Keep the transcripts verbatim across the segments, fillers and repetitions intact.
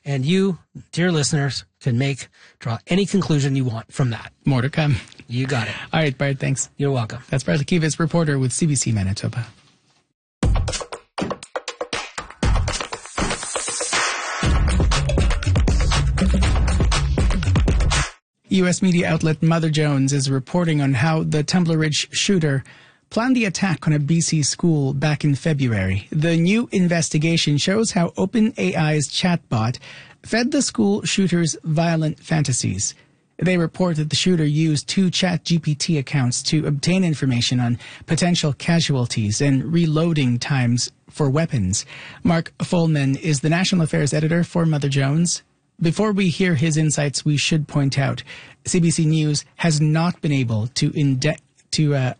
And you, dear listeners, can make, draw any conclusion you want from that. More to come. You got it. All right, Bart, thanks. You're welcome. That's Bart Kivitz, reporter with C B C Manitoba. U S media outlet Mother Jones is reporting on how the Tumbler Ridge shooter planned the attack on a B C school back in February. The new investigation shows how OpenAI's chatbot fed the school shooter's violent fantasies. They report that the shooter used two ChatGPT accounts to obtain information on potential casualties and reloading times for weapons. Mark Folman is the national affairs editor for Mother Jones. Before we hear his insights, we should point out C B C News has not been able to inde- to uh,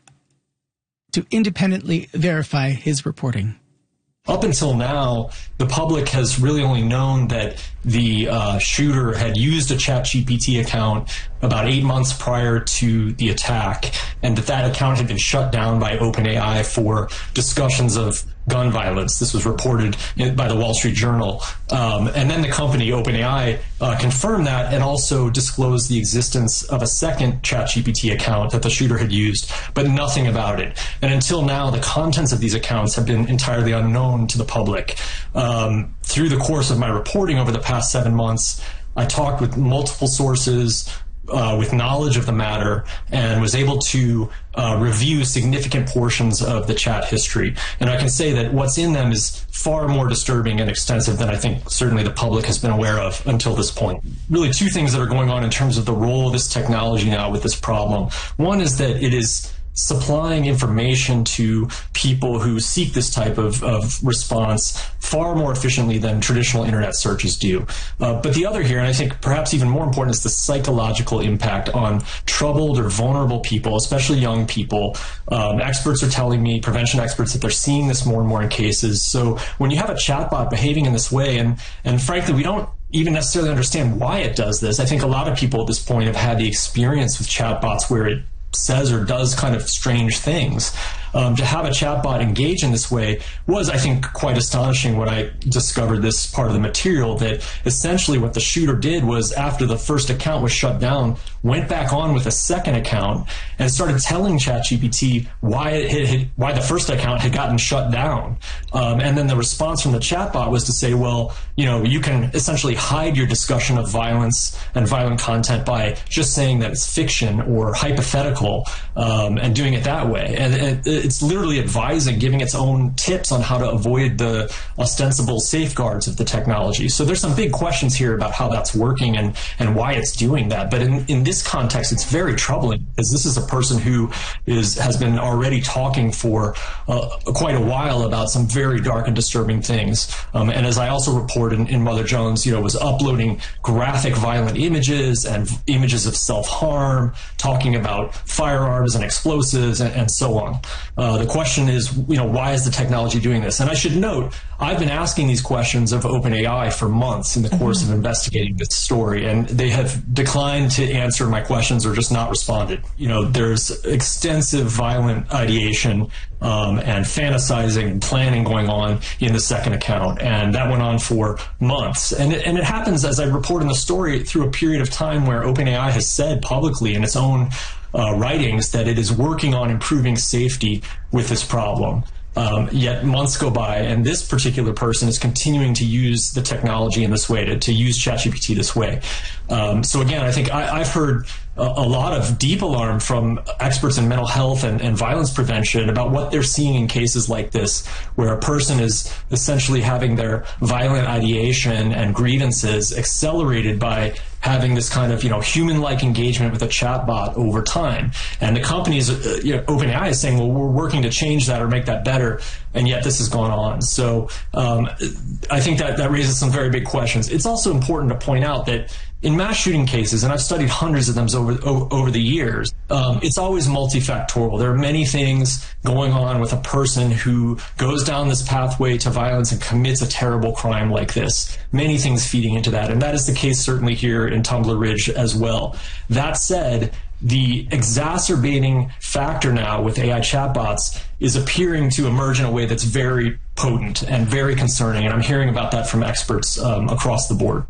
to independently verify his reporting. Up until now, the public has really only known that the uh, shooter had used a ChatGPT account about eight months prior to the attack, and that that account had been shut down by OpenAI for discussions of gun violence. This was reported in, by the Wall Street Journal. Um, and then the company, OpenAI, uh, confirmed that and also disclosed the existence of a second ChatGPT account that the shooter had used, but nothing about it. And until now, the contents of these accounts have been entirely unknown to the public. Um, through the course of my reporting over the past seven months, I talked with multiple sources, Uh, with knowledge of the matter, and was able to uh, review significant portions of the chat history. And I can say that what's in them is far more disturbing and extensive than I think certainly the public has been aware of until this point. Really two things that are going on in terms of the role of this technology now with this problem. One is that it is supplying information to people who seek this type of, of response far more efficiently than traditional internet searches do. Uh, but the other here, and I think perhaps even more important, is the psychological impact on troubled or vulnerable people, especially young people. Um, experts are telling me, prevention experts, that they're seeing this more and more in cases. So when you have a chatbot behaving in this way, and, and frankly, we don't even necessarily understand why it does this. I think a lot of people at this point have had the experience with chatbots where it says or does kind of strange things. Um, to have a chatbot engage in this way was, I think, quite astonishing when I discovered this part of the material, that essentially what the shooter did was, after the first account was shut down, went back on with a second account and started telling ChatGPT why it had, had, why the first account had gotten shut down. Um, and then the response from the chatbot was to say, well, you know, you can essentially hide your discussion of violence and violent content by just saying that it's fiction or hypothetical, um, and doing it that way. And it, it's literally advising, giving its own tips on how to avoid the ostensible safeguards of the technology. So there's some big questions here about how that's working and, and why it's doing that. But in, in this context, it's very troubling, because this is a person who is has been already talking for uh, quite a while about some very dark and disturbing things. Um, and as I also reported in, in Mother Jones, you know, was uploading graphic, violent images and images of self-harm, talking about firearms and explosives and, and so on. Uh, the question is, you know, why is the technology doing this? And I should note, I've been asking these questions of OpenAI for months in the course mm-hmm. of investigating this story, and they have declined to answer my questions or just not responded. You know, there's extensive violent ideation um, and fantasizing and planning going on in the second account, and that went on for months. And it, and it happens, as I report in the story, through a period of time where OpenAI has said publicly in its own Uh, writings that it is working on improving safety with this problem. Um, yet months go by, and this particular person is continuing to use the technology in this way, to, to use ChatGPT this way. Um, so again, I think I, I've heard a, a lot of deep alarm from experts in mental health and, and violence prevention about what they're seeing in cases like this, where a person is essentially having their violent ideation and grievances accelerated by having this kind of, you know, human-like engagement with a chatbot over time. And the companies, uh, you know, OpenAI is saying, well, we're working to change that or make that better, and yet this has gone on. So um, I think that that raises some very big questions. It's also important to point out that in mass shooting cases, and I've studied hundreds of them over over the years, um, it's always multifactorial. There are many things going on with a person who goes down this pathway to violence and commits a terrible crime like this. Many things feeding into that, and that is the case certainly here in Tumbler Ridge as well. That said, the exacerbating factor now with A I chatbots is appearing to emerge in a way that's very potent and very concerning, and I'm hearing about that from experts um, across the board.